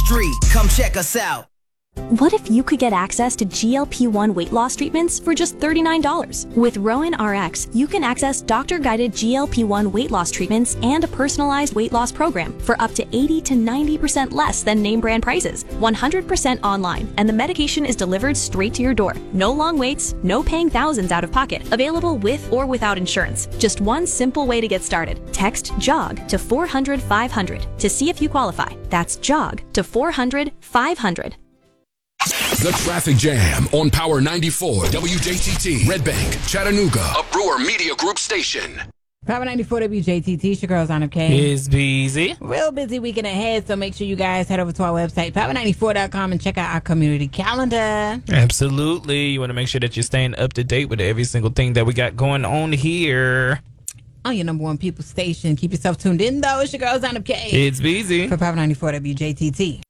street. Come check us out. What if you could get access to GLP-1 weight loss treatments for just $39? With Rowan RX, you can access doctor-guided GLP-1 weight loss treatments and a personalized weight loss program for up to 80 to 90% less than name brand prices. 100% online, and the medication is delivered straight to your door. No long waits, no paying thousands out of pocket. Available with or without insurance. Just one simple way to get started. Text JOG to 400-500 to see if you qualify. That's JOG to 400-500. The Traffic Jam on Power 94, WJTT, Red Bank, Chattanooga, a Brewer Media Group station. Power 94 WJTT, it's your girl, Zana K. It's busy. Real busy weekend ahead, so make sure you guys head over to our website, power94.com, and check out our community calendar. Absolutely. You want to make sure that you're staying up to date with every single thing that we got going on here. On your number one people station. Keep yourself tuned in, though. It's your girl, Zana K. It's busy. For Power 94 WJTT.